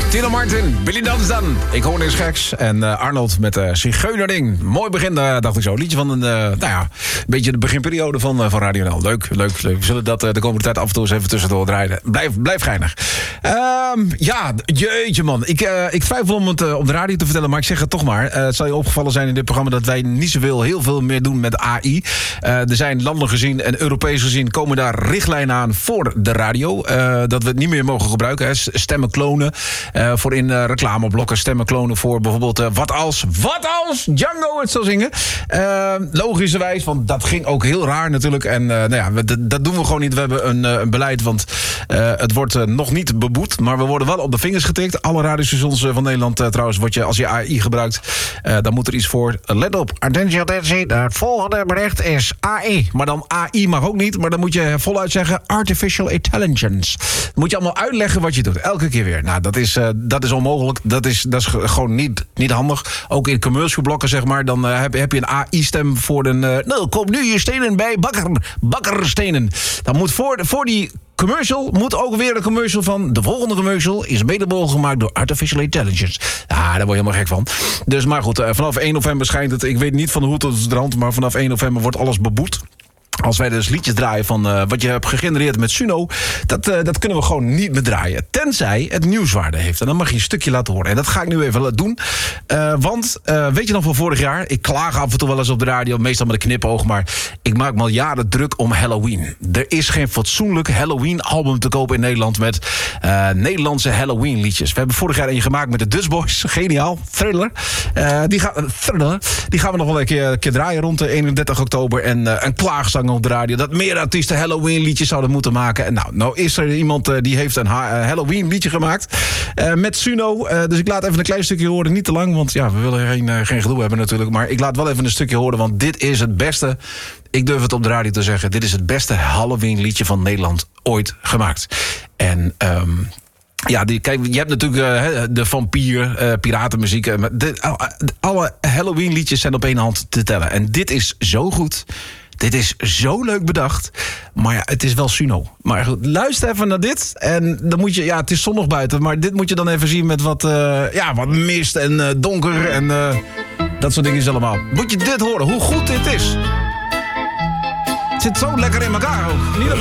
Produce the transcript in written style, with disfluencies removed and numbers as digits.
Tino Martin, Billy Dunstan. Ik hoor niks geks. En Arnold met Zigeunerding. Mooi begin, dacht ik zo. Liedje van een beetje de beginperiode van Radio NL. Leuk. We zullen dat de komende tijd af en toe eens even tussendoor draaien. Blijf geinig. Jeetje man. Ik twijfel om het op de radio te vertellen, maar ik zeg het toch maar. Het zal je opgevallen zijn in dit programma dat wij niet heel veel meer doen met AI. Er zijn landelijk gezien en Europees gezien komen daar richtlijnen aan voor de radio. Dat we het niet meer mogen gebruiken. Hè. Stemmen klonen voor in reclameblokken. Stemmen klonen voor bijvoorbeeld Wat als Django het zou zingen. Logischerwijs, want dat ging ook heel raar natuurlijk. En dat doen we gewoon niet. We hebben een beleid, want het wordt nog niet beboet. Maar we worden wel op de vingers getikt. Alle radiostations van Nederland trouwens, als je AI gebruikt, dan moet er iets voor. Let op, attentie. Het volgende bericht is AI. Maar dan AI mag ook niet, maar dan moet je voluit zeggen Artificial Intelligence. Dan moet je allemaal uitleggen wat je doet. Elke keer weer. Nou, dat is onmogelijk. Dat is gewoon niet handig. Ook in commercialblokken, zeg maar, dan heb je een AI-stem voor kom nu je stenen bij bakkerstenen. Dan moet voor die commercial moet ook weer de commercial van de volgende commercial is mede mogelijk gemaakt door Artificial Intelligence. Ja, daar word je helemaal gek van. Dus maar goed, vanaf 1 november schijnt het, ik weet niet van de hoed tot de rand, maar vanaf 1 november wordt alles beboet. Als wij dus liedjes draaien van wat je hebt gegenereerd met Suno, dat kunnen we gewoon niet meer draaien. Tenzij het nieuwswaarde heeft. En dan mag je een stukje laten horen. En dat ga ik nu even doen. Want, weet je nog van vorig jaar? Ik klaag af en toe wel eens op de radio, meestal met een knipoog. Maar ik maak me al jaren druk om Halloween. Er is geen fatsoenlijk Halloween-album te kopen in Nederland met Nederlandse Halloween-liedjes. We hebben vorig jaar een gemaakt met de Dutch Boys. Geniaal. Thriller. Die gaan we nog wel een keer draaien rond de 31 oktober. En een klaagzang op de radio dat meer artiesten Halloween liedjes zouden moeten maken. En nou is er iemand die heeft een Halloween liedje gemaakt met Suno. Dus ik laat even een klein stukje horen, niet te lang, want ja, we willen geen gedoe hebben natuurlijk. Maar ik laat wel even een stukje horen, want dit is het beste. Ik durf het op de radio te zeggen. Dit is het beste Halloween liedje van Nederland ooit gemaakt. En kijk, je hebt natuurlijk de vampier, piratenmuziek. Alle Halloween liedjes zijn op één hand te tellen. En dit is zo goed. Dit is zo leuk bedacht. Maar ja, het is wel Suno. Maar goed, luister even naar dit. En dan moet je, het is zonnig buiten. Maar dit moet je dan even zien met wat mist en donker. En dat soort dingen allemaal. Moet je dit horen, hoe goed dit is. Het zit zo lekker in elkaar ook. Niet